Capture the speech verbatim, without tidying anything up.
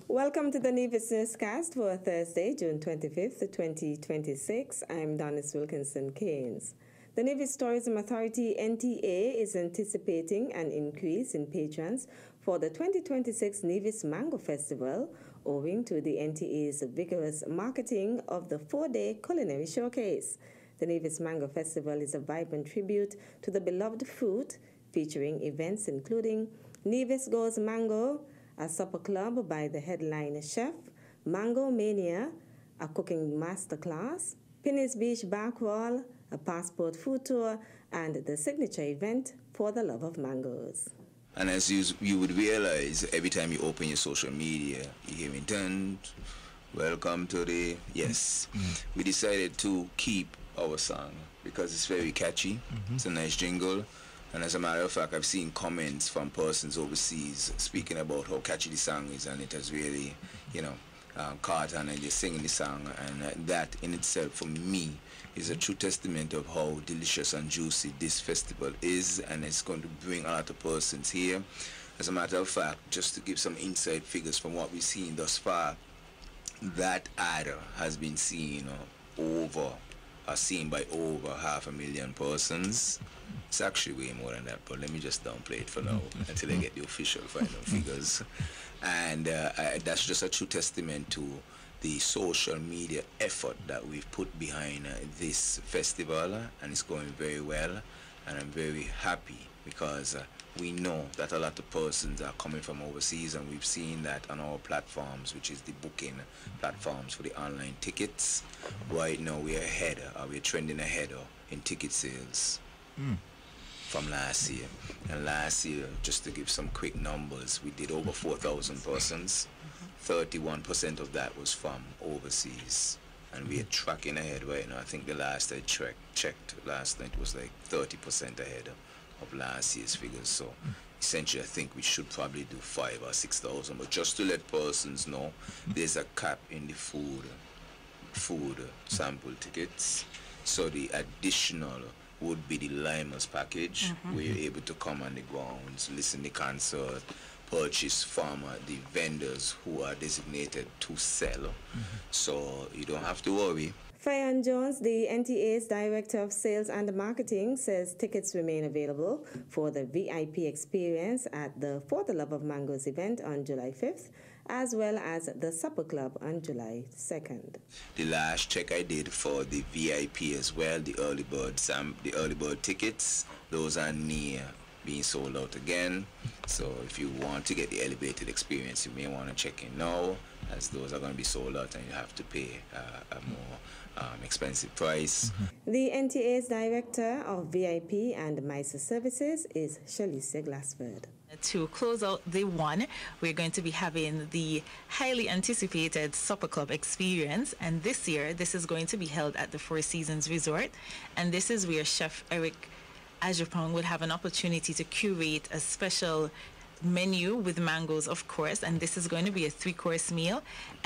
Welcome to the Nevis Newscast for Thursday, June twenty-fifth, twenty twenty-six. I'm Donis Wilkinson Keynes. The Nevis Tourism Authority, N T A, is anticipating an increase in patrons for the twenty twenty-six Nevis Mango Festival, owing to the N T A's vigorous marketing of the four-day culinary showcase. The Nevis Mango Festival is a vibrant tribute to the beloved fruit, featuring events including Nevis Goes Mango, a supper club by the headline chef, Mango Mania, a cooking masterclass, Pinnis Beach Backwall, a passport food tour, and the signature event for the love of mangoes. And as you, you would realize, every time you open your social media, you hear me done, welcome to the, yes. Mm-hmm. We decided to keep our song because it's very catchy. Mm-hmm. It's a nice jingle. And as a matter of fact, I've seen comments from persons overseas speaking about how catchy the song is, and it has really, you know, uh, caught on, and they're singing the song. And uh, that in itself, for me, is a true testament of how delicious and juicy this festival is, and it's going to bring a lot of persons here. As a matter of fact, just to give some inside figures from what we've seen thus far, that ad has been seen uh, over, uh, seen by over half a million persons. It's actually way more than that, but let me just downplay it for now until I get the official final figures. And uh, I, that's just a true testament to the social media effort that we've put behind uh, this festival, uh, and it's going very well. And I'm very happy because uh, we know that a lot of persons are coming from overseas, and we've seen that on our platforms, which is the booking platforms for the online tickets. Right now we're ahead, uh, we're trending ahead uh, in ticket sales. Mm. From last year. And last year, just to give some quick numbers, we did over four thousand persons. thirty-one percent of that was from overseas. And we are tracking ahead right now. I think the last I tra- checked last night was like thirty percent ahead of last year's figures. So essentially, I think we should probably do five or six thousand. But just to let persons know, there's a cap in the food, food sample tickets. So the additional would be the Limers package, mm-hmm. where you're able to come on the grounds, listen to the concert, purchase from uh, the vendors who are designated to sell. Mm-hmm. So you don't have to worry. Fionn Jones, the N T A's Director of Sales and Marketing, says tickets remain available for the V I P experience at the For the Love of Mangoes event on July fifth, as well as the Supper Club on July second. The last check I did for the V I P as well, the early bird, some, the early bird tickets, those are near being sold out again. So if you want to get the elevated experience, you may want to check in now, as those are going to be sold out and you have to pay uh, a more um, expensive price. Mm-hmm. The N T A's Director of V I P and MISA Services is Shalicia Glassford. To close out the one, we're going to be having the highly anticipated Supper Club experience, and this year this is going to be held at the Four Seasons Resort, and this is where Chef Eric Ajapong will have an opportunity to curate a special menu with mangoes, of course, and this is going to be a three-course meal.